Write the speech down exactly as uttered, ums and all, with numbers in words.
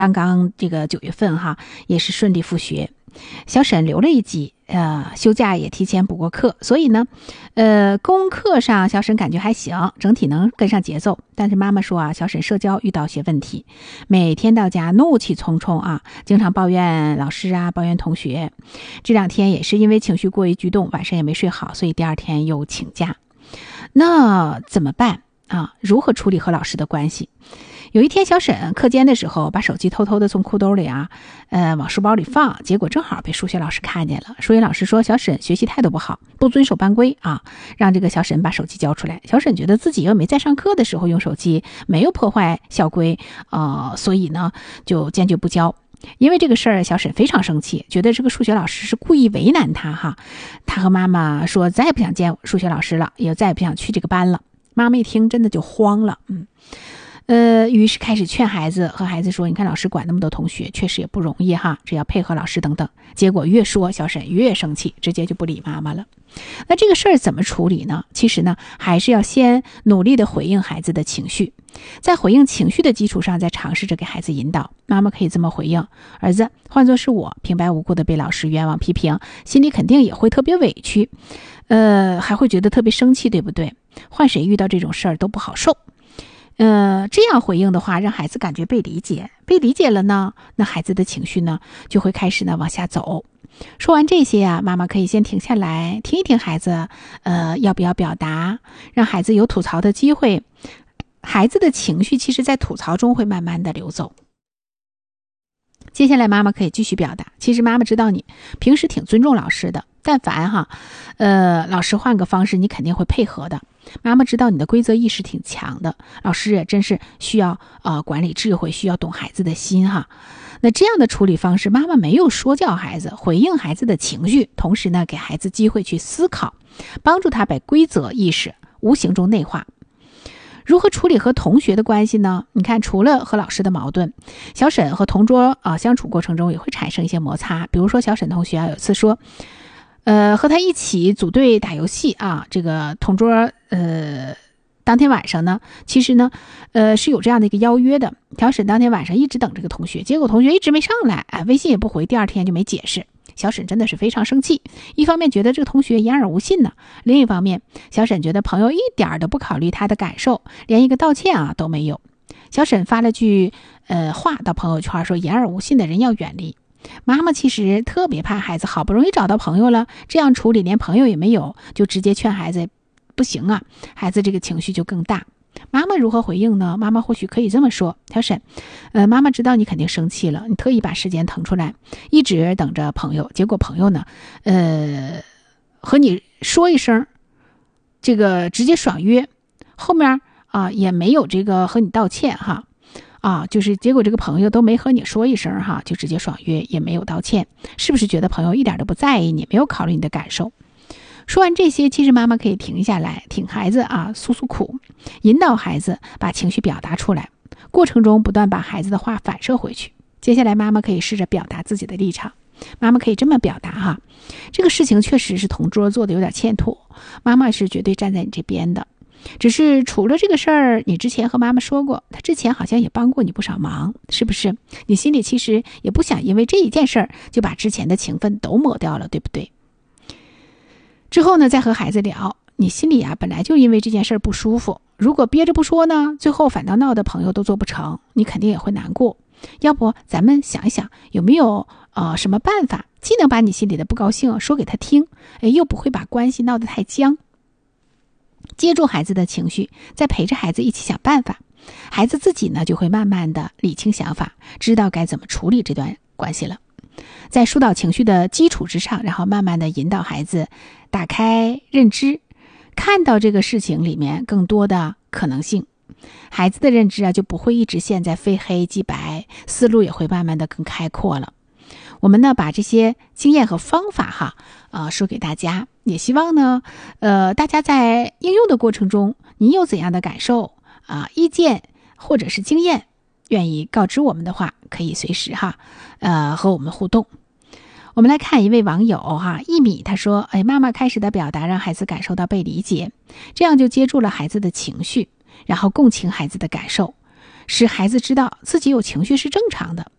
刚刚这个九月份哈，也是顺利复学。小沈留了一级，呃，休假也提前补过课，所以呢，呃，功课上小沈感觉还行，整体能跟上节奏。但是妈妈说啊，小沈社交遇到些问题，每天到家怒气冲冲啊，经常抱怨老师啊，抱怨同学。这两天也是因为情绪过于激动，晚上也没睡好，所以第二天又请假。那怎么办啊？如何处理和老师的关系？有一天，小沈课间的时候把手机偷偷的从裤兜里啊，呃，往书包里放，结果正好被数学老师看见了。数学老师说小沈学习态度不好，不遵守班规啊，让这个小沈把手机交出来。小沈觉得自己又没在上课的时候用手机，没有破坏校规，呃，所以呢就坚决不交。因为这个事儿，小沈非常生气，觉得这个数学老师是故意为难他哈。他和妈妈说再也不想见数学老师了，也再也不想去这个班了。妈妈一听真的就慌了，嗯。呃，于是开始劝孩子，和孩子说，你看老师管那么多同学，确实也不容易哈，只要配合老师等等。结果越说小沈越生气，直接就不理妈妈了。那这个事儿怎么处理呢？其实呢，还是要先努力的回应孩子的情绪，在回应情绪的基础上，再尝试着给孩子引导。妈妈可以这么回应：儿子，换作是我，平白无故的被老师冤枉批评，心里肯定也会特别委屈，呃，还会觉得特别生气，对不对？换谁遇到这种事儿都不好受。呃，这样回应的话，让孩子感觉被理解，被理解了呢，那孩子的情绪呢，就会开始呢往下走。说完这些啊，妈妈可以先停下来，听一听孩子，呃，要不要表达，让孩子有吐槽的机会。孩子的情绪其实在吐槽中会慢慢的流走。接下来妈妈可以继续表达，其实妈妈知道你平时挺尊重老师的，但凡哈，呃，老师换个方式，你肯定会配合的。妈妈知道你的规则意识挺强的，老师也真是需要呃管理智慧，需要懂孩子的心哈。那这样的处理方式，妈妈没有说教孩子，回应孩子的情绪，同时呢，给孩子机会去思考，帮助他把规则意识无形中内化。如何处理和同学的关系呢？你看，除了和老师的矛盾，小沈和同桌啊、呃、相处过程中也会产生一些摩擦。比如说，小沈同学啊有次说，呃，和他一起组队打游戏啊，这个同桌呃，当天晚上呢，其实呢，呃是有这样的一个邀约的。小沈当天晚上一直等这个同学，结果同学一直没上来，哎，微信也不回，第二天就没解释。小沈真的是非常生气，一方面觉得这个同学言而无信呢，另一方面小沈觉得朋友一点都不考虑他的感受，连一个道歉啊都没有。小沈发了句呃话到朋友圈，说言而无信的人要远离。妈妈其实特别怕孩子好不容易找到朋友了，这样处理连朋友也没有，就直接劝孩子不行啊，孩子这个情绪就更大。妈妈如何回应呢？妈妈或许可以这么说，小沈，呃，妈妈知道你肯定生气了，你特意把时间腾出来，一直等着朋友，结果朋友呢，呃，和你说一声，这个直接爽约，后面啊也没有这个和你道歉哈，啊，就是结果这个朋友都没和你说一声哈，就直接爽约，也没有道歉，是不是觉得朋友一点都不在意你，没有考虑你的感受？说完这些，其实妈妈可以停下来，听孩子啊诉诉苦，引导孩子把情绪表达出来，过程中不断把孩子的话反射回去。接下来妈妈可以试着表达自己的立场，妈妈可以这么表达哈，这个事情确实是同桌做的有点欠妥，妈妈是绝对站在你这边的，只是除了这个事儿，你之前和妈妈说过，她之前好像也帮过你不少忙，是不是？你心里其实也不想因为这一件事儿就把之前的情分都抹掉了，对不对？之后呢，再和孩子聊，你心里啊本来就因为这件事不舒服，如果憋着不说呢，最后反倒闹得朋友都做不成，你肯定也会难过。要不咱们想一想，有没有呃什么办法，既能把你心里的不高兴说给他听，哎，又不会把关系闹得太僵。接住孩子的情绪，再陪着孩子一起想办法，孩子自己呢就会慢慢的理清想法，知道该怎么处理这段关系了。在疏导情绪的基础之上，然后慢慢的引导孩子打开认知，看到这个事情里面更多的可能性，孩子的认知啊就不会一直陷在非黑即白，思路也会慢慢的更开阔了。我们呢把这些经验和方法哈，呃说给大家，也希望呢，呃大家在应用的过程中，你有怎样的感受啊、呃、意见或者是经验，愿意告知我们的话，可以随时哈，呃和我们互动。我们来看一位网友哈，一米他说，哎，妈妈开始的表达让孩子感受到被理解，这样就接住了孩子的情绪，然后共情孩子的感受。 使孩子知道自己有情绪是正常的。